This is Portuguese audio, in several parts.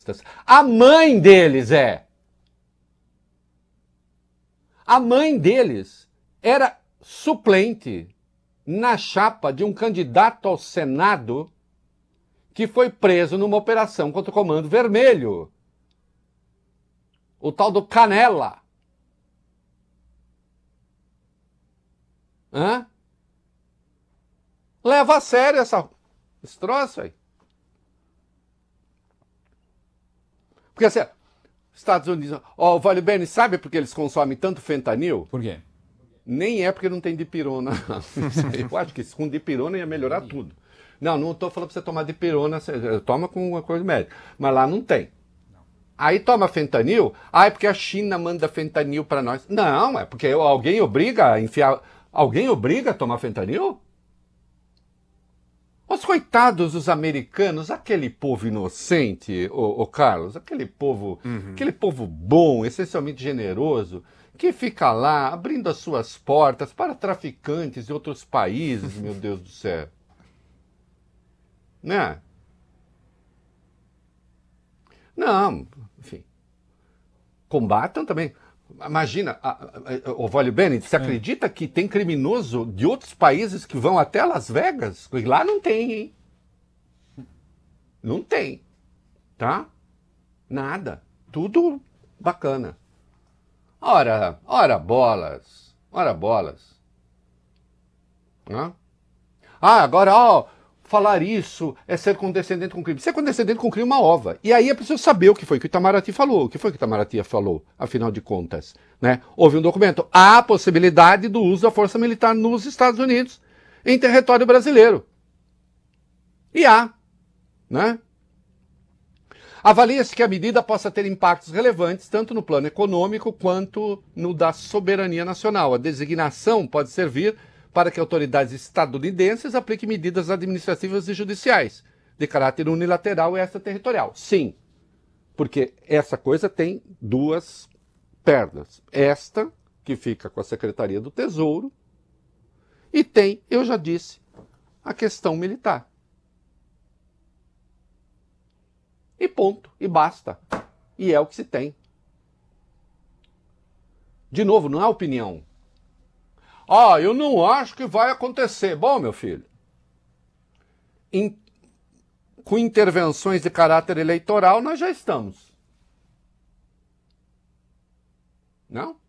terroristas. A mãe deles é. A mãe deles era suplente na chapa de um candidato ao Senado que foi preso numa operação contra o Comando Vermelho. O tal do Canela. Hã? Leva a sério esse troço aí. Porque assim, Estados Unidos... Ó, o Vale Bene, sabe por que eles consomem tanto fentanil? Por quê? Nem é porque não tem dipirona. Eu acho que com dipirona ia melhorar tudo. Não estou falando para você tomar dipirona, você toma com uma coisa médica. Mas lá não tem. Aí toma fentanil, é porque a China manda fentanil para nós. Não, é porque alguém obriga a enfiar... Alguém obriga a tomar fentanil? Os coitados dos americanos, aquele povo inocente, ô Carlos, aquele povo bom, essencialmente generoso, que fica lá abrindo as suas portas para traficantes de outros países, meu Deus do céu. Né? Não, enfim. Combatam também. Imagina, o Vale Bene, você acredita que tem criminoso de outros países que vão até Las Vegas? Lá não tem, hein? Não tem. Tá? Nada. Tudo bacana. Ora bolas. Ora bolas. Hã? Agora, falar isso é ser condescendente com o crime. Ser condescendente com o crime é uma ova. E aí é preciso saber o que foi que o Itamaraty falou. O que foi que o Itamaraty falou, afinal de contas? Né? Houve um documento. Há a possibilidade do uso da força militar nos Estados Unidos em território brasileiro. E há. Né? Avalia-se que a medida possa ter impactos relevantes tanto no plano econômico quanto no da soberania nacional. A designação pode servir para que autoridades estadunidenses apliquem medidas administrativas e judiciais de caráter unilateral e extraterritorial. Sim, porque essa coisa tem duas pernas. Esta, que fica com a Secretaria do Tesouro, e tem, eu já disse, a questão militar. E ponto, e basta. E é o que se tem. De novo, não é opinião. Eu não acho que vai acontecer. Bom, meu filho, com intervenções de caráter eleitoral, nós já estamos. Não?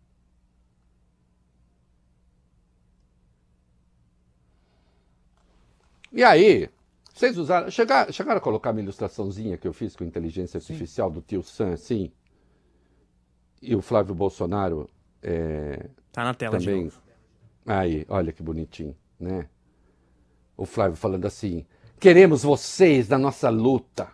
E aí, vocês usaram... Chegaram a colocar uma ilustraçãozinha que eu fiz com inteligência artificial do tio Sam, assim? E o Flávio Bolsonaro... Tá na tela também... de novo. Aí, olha que bonitinho, né? O Flávio falando assim, queremos vocês na nossa luta.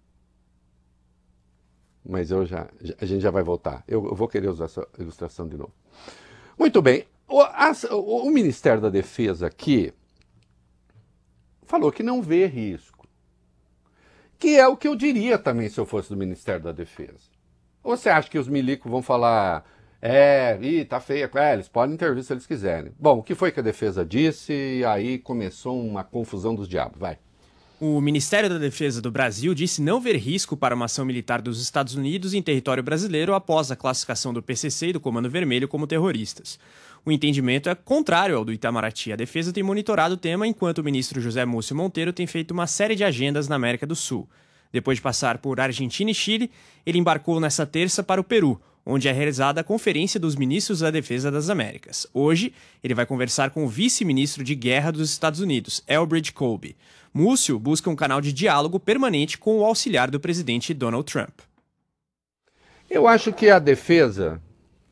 Mas a gente já vai voltar. Eu vou querer usar essa ilustração de novo. Muito bem. O Ministério da Defesa aqui falou que não vê risco. Que é o que eu diria também se eu fosse do Ministério da Defesa. Ou você acha que os milicos vão falar... tá feia. Eles podem intervir se eles quiserem. Bom, o que foi que a defesa disse? E aí começou uma confusão dos diabos. Vai. O Ministério da Defesa do Brasil disse não ver risco para uma ação militar dos Estados Unidos em território brasileiro após a classificação do PCC e do Comando Vermelho como terroristas. O entendimento é contrário ao do Itamaraty. A defesa tem monitorado o tema enquanto o ministro José Múcio Monteiro tem feito uma série de agendas na América do Sul. Depois de passar por Argentina e Chile, ele embarcou nesta terça para o Peru, onde é realizada a Conferência dos Ministros da Defesa das Américas. Hoje, ele vai conversar com o vice-ministro de Guerra dos Estados Unidos, Elbridge Colby. Múcio busca um canal de diálogo permanente com o auxiliar do presidente Donald Trump. Eu acho que a defesa...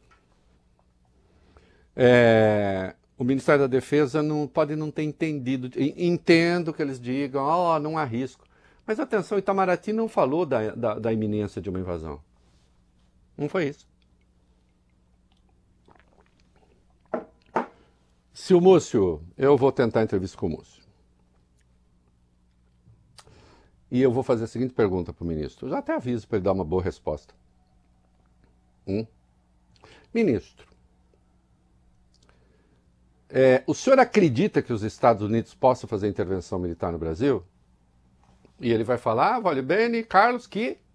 O Ministério da Defesa pode não ter entendido. Entendo que eles digam, não há risco. Mas atenção, o Itamaraty não falou da iminência de uma invasão. Não foi isso. Se o Múcio... Eu vou tentar a entrevista com o Múcio. E eu vou fazer a seguinte pergunta para o ministro. Eu já até aviso para ele dar uma boa resposta. Ministro, o senhor acredita que os Estados Unidos possam fazer intervenção militar no Brasil? E ele vai falar, Vale Bene, Carlos, que